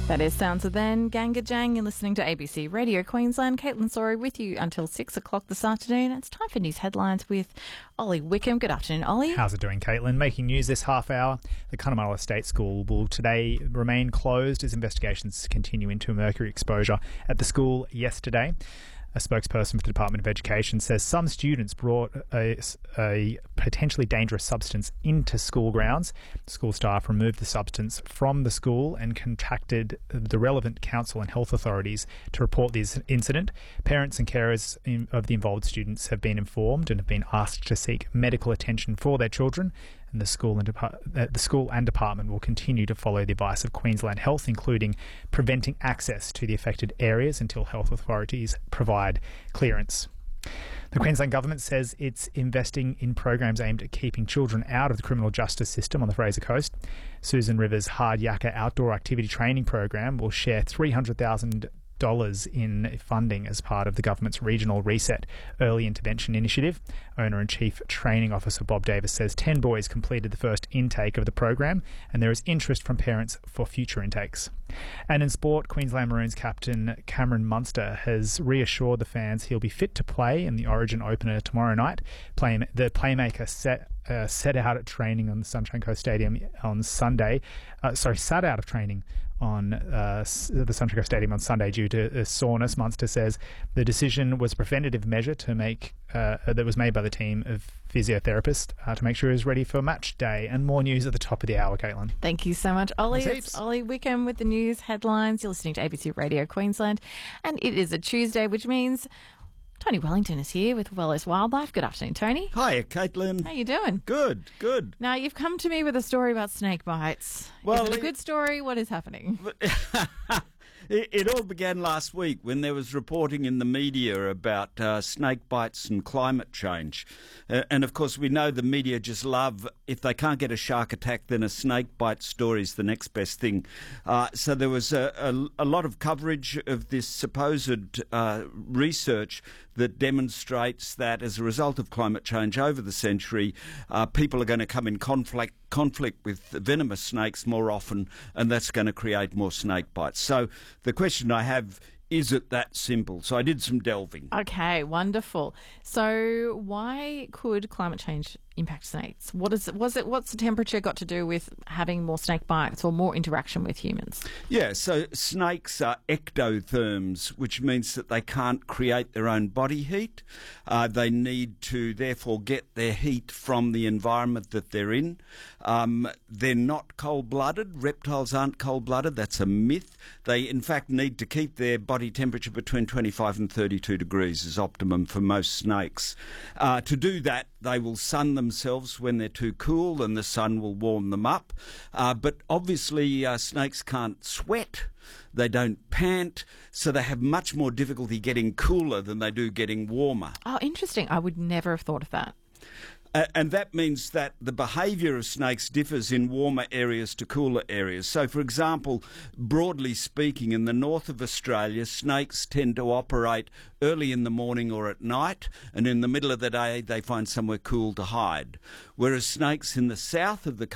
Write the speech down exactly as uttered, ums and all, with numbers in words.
That is Sounds of Then, Ganga Jang. You're listening to A B C Radio Queensland. Caitlin Sorry with you until six o'clock this afternoon. It's time for news headlines with Ollie Wickham. Good afternoon, Ollie. How's it doing, Caitlin? Making news this half hour. The Cunnamulla State School will today remain closed as investigations continue into mercury exposure at the school yesterday. A spokesperson for the Department of Education says some students brought a, a potentially dangerous substance into school grounds. School staff removed the substance from the school and contacted the relevant council and health authorities to report this incident. Parents and carers in, of the involved students have been informed and have been asked to seek medical attention for their children. And the school and depart- uh, the school and department will continue to follow the advice of Queensland Health, including preventing access to the affected areas until health authorities provide clearance. The Queensland Government says it's investing in programs aimed at keeping children out of the criminal justice system on the Fraser Coast. Susan Rivers' Hard Yakka Outdoor Activity Training Program will share three hundred thousand dollars in funding as part of the government's Regional Reset Early Intervention Initiative. Owner and Chief Training Officer Bob Davis says ten boys completed the first intake of the program and there is interest from parents for future intakes. And in sport, Queensland Maroons captain Cameron Munster has reassured the fans he'll be fit to play in the Origin opener tomorrow night. Play, the playmaker set Uh, set out at training on the Sunshine Coast Stadium on Sunday. Uh, sorry, sat out of training on uh, the Sunshine Coast Stadium on Sunday due to uh, soreness. Munster says the decision was a preventative measure to make uh, that was made by the team of physiotherapists uh, to make sure he was ready for match day. And more news at the top of the hour, Caitlin. Thank you so much, Ollie. Thanks, it's Ollie Wickham with the news headlines. You're listening to A B C Radio Queensland, and it is a Tuesday, which means Tony Wellington is here with Wellers Wildlife. Good afternoon, Tony. Hiya, Caitlin. How you doing? Good, good. Now, you've come to me with a story about snake bites. Well, is it a it- good story? What is happening? It, it all began last week when there was reporting in the media about uh, snake bites and climate change. Uh, and of course, we know the media just love, if they can't get a shark attack, then a snake bite story is the next best thing. Uh, so there was a, a, a lot of coverage of this supposed uh, research that demonstrates that as a result of climate change over the century, uh, people are going to come in conflict conflict with venomous snakes more often, and that's going to create more snake bites. So the question I have, is it that simple? So I did some delving. Okay, wonderful. So why could climate change impact snakes? What is was it? What's the temperature got to do with having more snake bites or more interaction with humans? Yeah, so snakes are ectotherms, which means that they can't create their own body heat. Uh, they need to therefore get their heat from the environment that they're in. Um, they're not cold-blooded. Reptiles aren't cold-blooded. That's a myth. They, in fact, need to keep their body temperature between twenty-five and thirty-two degrees is optimum for most snakes. Uh, to do that, they will sun themselves when they're too cool and the sun will warm them up. Uh, but obviously uh, snakes can't sweat. They don't pant, so they have much more difficulty getting cooler than they do getting warmer. Oh, interesting. I would never have thought of that. Uh, and that means that the behaviour of snakes differs in warmer areas to cooler areas. So, for example, broadly speaking, in the north of Australia, snakes tend to operate early in the morning or at night, and in the middle of the day they find somewhere cool to hide. Whereas snakes in the south of the